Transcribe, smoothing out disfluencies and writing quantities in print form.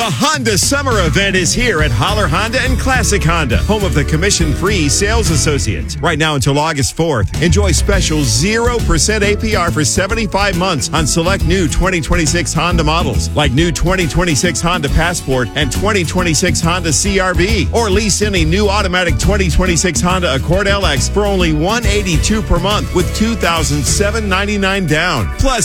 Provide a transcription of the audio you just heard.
Honda Summer Event is here at Holler Honda and Classic Honda, home of the commission-free sales associates. Right now until August 4th, enjoy special 0% APR for 75 months on select new 2026 Honda models, like new 2026 Honda Passport and 2026 Honda CR-V. Or lease any new automatic 2026 Honda Accord LX for only $182 per month with $2,799 down. Plus,